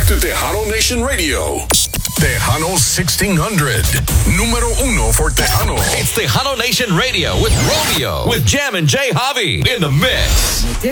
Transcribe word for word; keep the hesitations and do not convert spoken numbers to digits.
back to Tejano Nation Radio. Tejano sixteen hundred. Número uno for Tejano. It's Tejano Nation Radio with Romeo, with Jam and Jay Javi in the mix.